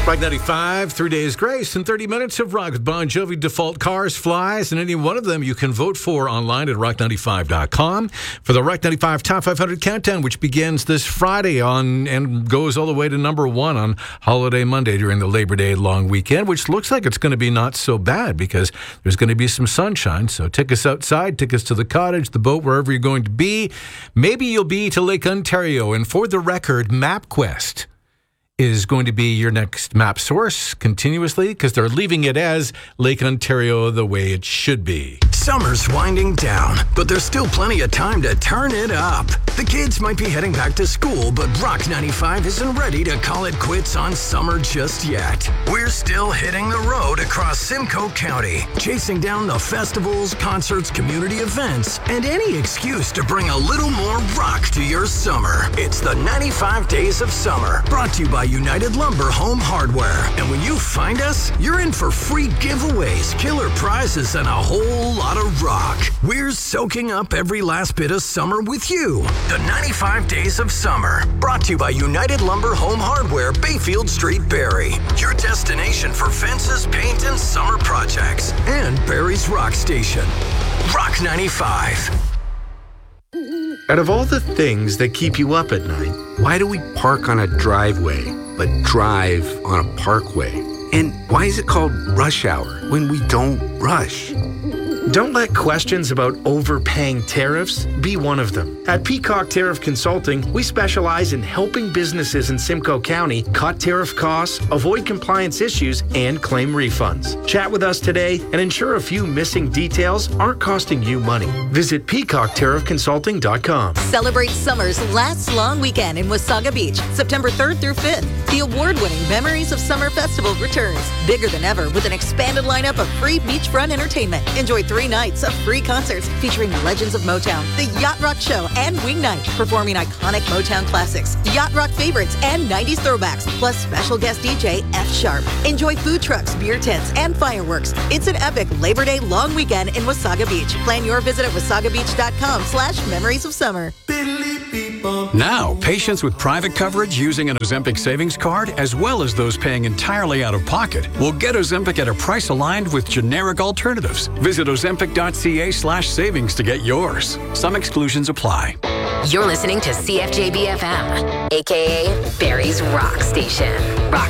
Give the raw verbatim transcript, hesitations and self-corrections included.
Rock ninety-five, three days grace and thirty minutes of rock with Bon Jovi, Default Cars, Flies, and any one of them you can vote for online at rock ninety-five dot com for the Rock ninety-five Top five hundred Countdown, which begins this Friday on and goes all the way to number one on Holiday Monday during the Labor Day long weekend, which looks like it's going to be not so bad because there's going to be some sunshine. So take us outside, take us to the cottage, the boat, wherever you're going to be. Maybe you'll be to Lake Ontario. And for the record, MapQuest is going to be your next map source continuously because they're leaving it as Lake Ontario the way it should be. Summer's winding down, but there's still plenty of time to turn it up. The kids might be heading back to school, but Rock ninety-five isn't ready to call it quits on summer just yet. We're still hitting the road across Simcoe County, chasing down the festivals, concerts, community events, and any excuse to bring a little more rock to your summer. It's the ninety-five Days of Summer, brought to you by United Lumber Home Hardware. And when you find us, you're in for free giveaways, killer prizes, and a whole lot of rock. We're soaking up every last bit of summer with you. The ninety-five Days of Summer, brought to you by United Lumber Home Hardware, Bayfield Street, Barrie. Your destination for fences, paint, and summer projects. And Barrie's Rock Station. Rock ninety-five. Out of all the things that keep you up at night, why do we park on a driveway but drive on a parkway? And why is it called rush hour when we don't rush? Don't let questions about overpaying tariffs be one of them. At Peacock Tariff Consulting, we specialize in helping businesses in Simcoe County cut tariff costs, avoid compliance issues, and claim refunds. Chat with us today and ensure a few missing details aren't costing you money. Visit peacock tariff consulting dot com. Celebrate summer's last long weekend in Wasaga Beach, September third through fifth. The award-winning Memories of Summer Festival returns, bigger than ever with an expanded lineup of free beachfront entertainment. Enjoy three nights of free concerts featuring Legends of Motown, The Yacht Rock Show, and Wing Night, performing iconic Motown classics, yacht rock favorites, and nineties throwbacks, plus special guest D J F Sharp. Enjoy food trucks, beer tents, and fireworks. It's an epic Labor Day long weekend in Wasaga Beach. Plan your visit at wasaga beach dot com slash memories of summer. Now, patients with private coverage using an Ozempic savings card, as well as those paying entirely out of pocket, will get Ozempic at a price aligned with generic alternatives. Visit ozempic dot c a slash savings to get yours. Some exclusions apply. You're listening to C F J B F M, a k a. Barrie's Rock Station. Rock